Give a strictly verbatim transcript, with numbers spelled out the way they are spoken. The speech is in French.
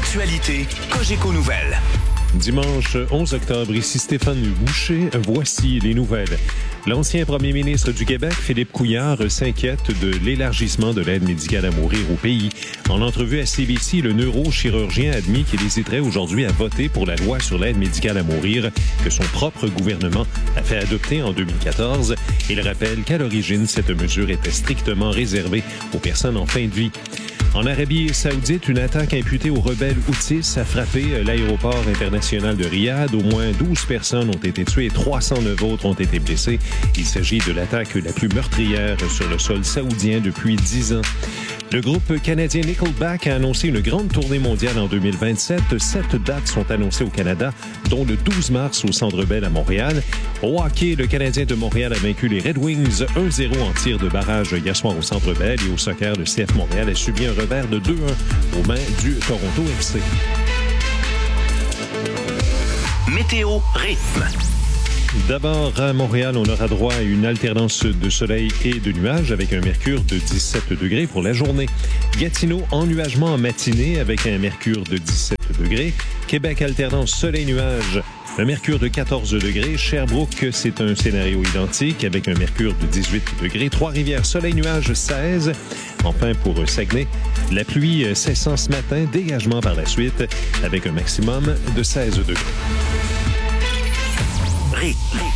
L'actualité, Cogeco Nouvelles. Dimanche onze octobre, ici Stéphane Boucher. Voici les nouvelles. L'ancien premier ministre du Québec, Philippe Couillard, s'inquiète de l'élargissement de l'aide médicale à mourir au pays. En entrevue à C B C, le neurochirurgien a admis qu'il hésiterait aujourd'hui à voter pour la loi sur l'aide médicale à mourir que son propre gouvernement a fait adopter en deux mille quatorze. Il rappelle qu'à l'origine, cette mesure était strictement réservée aux personnes en fin de vie. En Arabie saoudite, une attaque imputée aux rebelles Houthis a frappé l'aéroport international de Riyad. Au moins douze personnes ont été tuées et trois cent neuf autres ont été blessées. Il s'agit de l'attaque la plus meurtrière sur le sol saoudien depuis dix ans. Le groupe canadien Nickelback a annoncé une grande tournée mondiale en deux mille vingt-sept. Sept dates sont annoncées au Canada, dont le douze mars au Centre Bell à Montréal. Au hockey, le Canadien de Montréal a vaincu les Red Wings un zéro en tir de barrage hier soir au Centre Bell. Et au soccer, le C F Montréal a subi un revers de deux un aux mains du Toronto F C. Météo rythme. D'abord, à Montréal, on aura droit à une alternance de soleil et de nuages avec un mercure de dix-sept degrés pour la journée. Gatineau, ennuagement en matinée avec un mercure de dix-sept degrés. Québec, alternance soleil-nuages, un mercure de quatorze degrés. Sherbrooke, c'est un scénario identique avec un mercure de dix-huit degrés. Trois-Rivières, soleil-nuages, seize. Enfin, pour Saguenay, la pluie cessant ce matin, dégagement par la suite avec un maximum de seize degrés. Rythme.